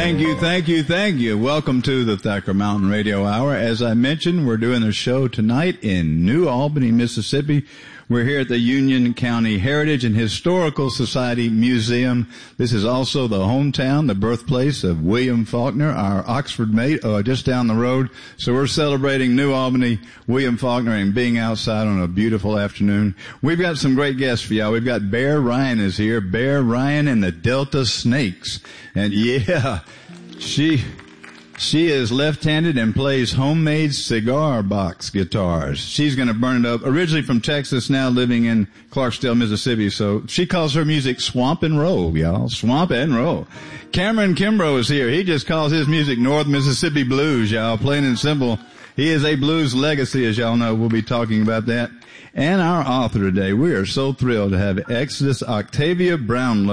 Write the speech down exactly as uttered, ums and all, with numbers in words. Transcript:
Thank you, thank you, thank you. Welcome to the Thacker Mountain Radio Hour. As I mentioned, we're doing a show tonight in New Albany, Mississippi. We're here at the Union County Heritage and Historical Society Museum. This is also the hometown, the birthplace of William Faulkner, our Oxford mate, uh, just down the road. So we're celebrating New Albany, William Faulkner, and being outside on a beautiful afternoon. We've got some great guests for y'all. We've got Bear Ryan is here. Bear Ryan and the Delta Snakes. And yeah, she... She is left-handed and plays homemade cigar box guitars. She's going to burn it up. Originally from Texas, now living in Clarksdale, Mississippi. So she calls her music swamp and roll, y'all. Swamp and roll. Cameron Kimbrough is here. He just calls his music North Mississippi Blues, y'all. Plain and simple. He is a blues legacy, as y'all know. We'll be talking about that. And our author today, we are so thrilled to have Exodus Octavia Brownlow